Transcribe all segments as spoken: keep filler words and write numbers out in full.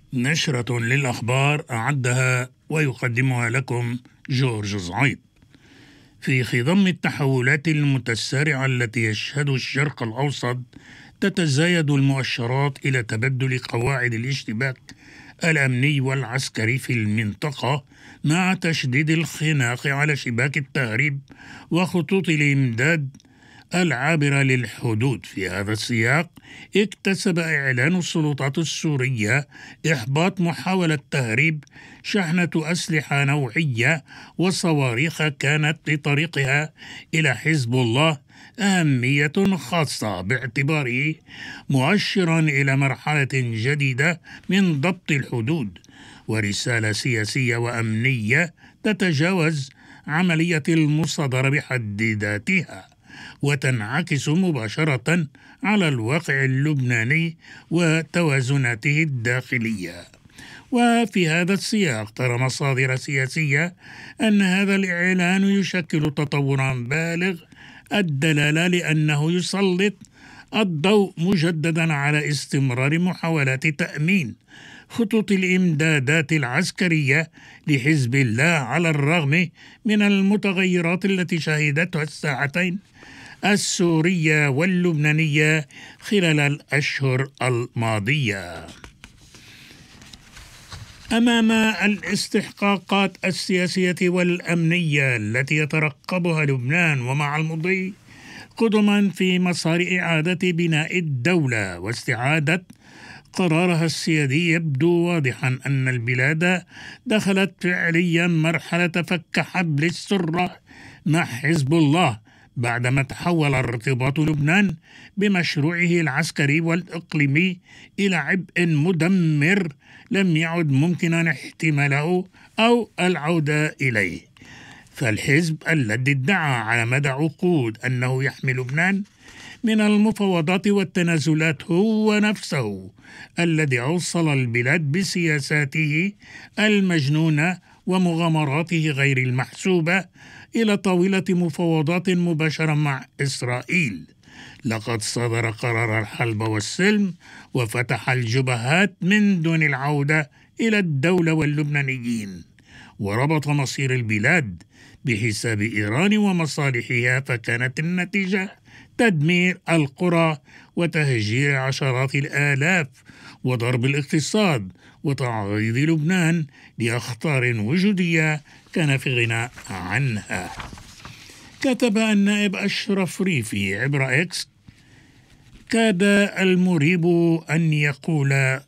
نشرة للأخبار أعدها ويقدمها لكم جورج زعيب. في خضم التحولات المتسارعة التي يشهد الشرق الأوسط، تتزايد المؤشرات إلى تبدل قواعد الاشتباك الأمني والعسكري في المنطقة، مع تشديد الخناق على شباك التهريب وخطوط الإمداد العابرة للحدود. في هذا السياق، اكتسب إعلان السلطات السورية إحباط محاولة تهريب شحنة أسلحة نوعية وصواريخ كانت لطريقها إلى حزب الله أهمية خاصة، باعتباره مؤشرا إلى مرحلة جديدة من ضبط الحدود ورسالة سياسية وأمنية تتجاوز عملية المصادرة بحد ذاتها، وتنعكس مباشرة على الواقع اللبناني وتوازناته الداخلية. وفي هذا السياق، ترى مصادر سياسية أن هذا الإعلان يشكل تطورا بالغ الدلالة، لأنه يسلط الضوء مجددا على استمرار محاولات تأمين خطوط الإمدادات العسكرية لحزب الله على الرغم من المتغيرات التي شهدتها الساعتين السورية واللبنانية خلال الأشهر الماضية. أمام الاستحقاقات السياسية والأمنية التي يترقبها لبنان، ومع المضي قدما في مسار إعادة بناء الدولة واستعادة قرارها السيادي، يبدو واضحا أن البلاد دخلت فعليا مرحلة فك حبل السرة مع حزب الله، بعدما تحول ارتباط لبنان بمشروعه العسكري والإقليمي إلى عبء مدمر لم يعد ممكنا احتماله أو العودة إليه. فالحزب الذي ادعى على مدى عقود أنه يحمي لبنان من المفاوضات والتنازلات هو نفسه الذي أوصل البلاد بسياساته المجنونة ومغامراته غير المحسوبة إلى طاولة مفاوضات مباشرة مع إسرائيل. لقد صدر قرار الحلب والسلم وفتح الجبهات من دون العودة إلى الدولة واللبنانيين، وربط مصير البلاد بحساب إيران ومصالحها، فكانت النتيجة تدمير القرى وتهجير عشرات الآلاف وضرب الاقتصاد وتعريض لبنان لأخطار وجودية كان في غنى عنها. كتب النائب أشرف ريفي عبر إكس: كاد المريب أن يقول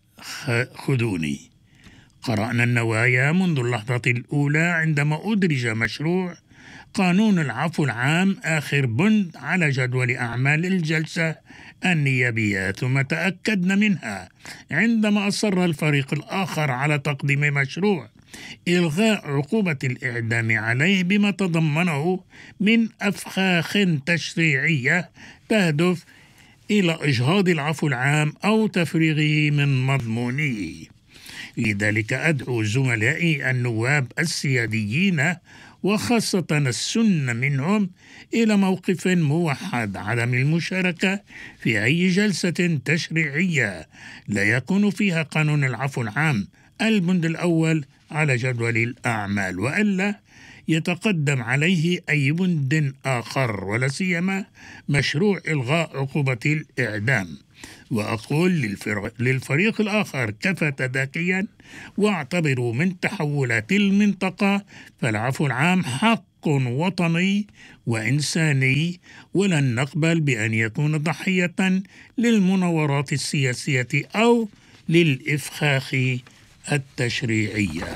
خذوني. قرأنا النوايا منذ اللحظة الأولى عندما أدرج مشروع قانون العفو العام آخر بند على جدول أعمال الجلسة النيابية، ثم تأكدنا منها عندما أصر الفريق الآخر على تقديم مشروع إلغاء عقوبة الإعدام عليه، بما تضمنه من أفخاخ تشريعية تهدف إلى إجهاض العفو العام أو تفريغه من مضمونه. لذلك أدعو زملائي النواب السياديين وخاصة السنة منهم إلى موقف موحد عدم المشاركة في أي جلسة تشريعية لا يكون فيها قانون العفو العام البند الأول على جدول الأعمال، وألا يتقدم عليه أي بند آخر، ولا سيما مشروع إلغاء عقوبة الإعدام. وأقول للفريق الآخر: كفى تذاكيا، واعتبروا من تحولات المنطقة فالعفو العام حق وطني وإنساني، ولن نقبل بأن يكون ضحية للمناورات السياسية أو للإفخاخ التشريعية.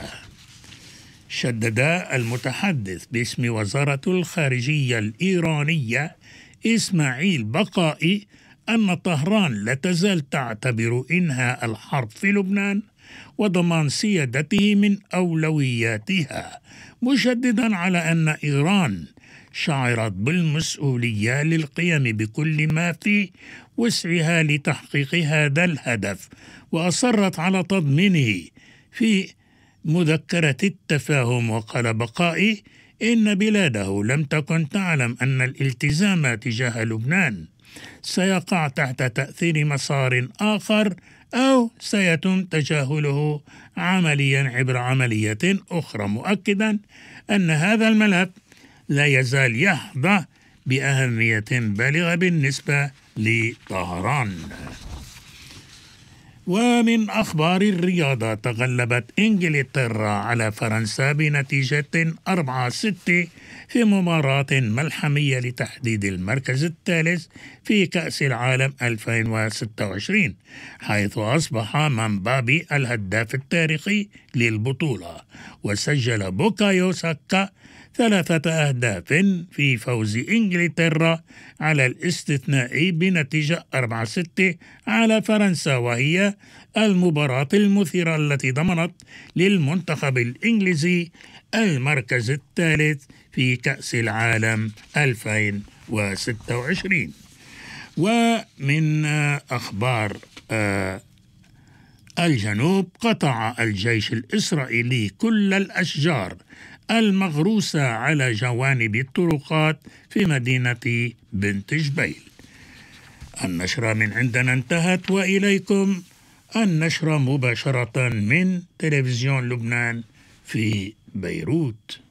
شدد المتحدث باسم وزارة الخارجية الإيرانية إسماعيل بقائي أن طهران لا تزال تعتبر إنهاء الحرب في لبنان وضمان سيادته من أولوياتها، مشددا على أن إيران شعرت بالمسؤولية للقيام بكل ما في وسعها لتحقيق هذا الهدف، وأصرت على تضمينه في مذكرة التفاهم. وقال بقائي إن بلاده لم تكن تعلم أن الالتزام تجاه لبنان سيقع تحت تأثير مسار آخر أو سيتم تجاهله عمليا عبر عملية أخرى، مؤكدا أن هذا الملف لا يزال يحظى بأهمية بالغة بالنسبة لطهران. ومن أخبار الرياضة، تغلبت إنجلترا على فرنسا بنتيجة أربعة ستة في مباراة ملحمية لتحديد المركز الثالث في كأس العالم ألفين وستة وعشرين، حيث أصبح مامبابي الهداف التاريخي للبطولة، وسجل بوكايو ساكا ثلاثة أهداف في فوز إنجلترا على الاستثنائي بنتيجة أربعة ستة على فرنسا، وهي المباراة المثيرة التي ضمنت للمنتخب الإنجليزي المركز الثالث في كأس العالم ألفين وستة وعشرين. ومن أخبار الجنوب، قطع الجيش الإسرائيلي كل الأشجار المغروسة على جوانب الطرقات في مدينة بنت جبيل. النشرة من عندنا انتهت، وإليكم النشرة مباشرة من تلفزيون لبنان في بيروت.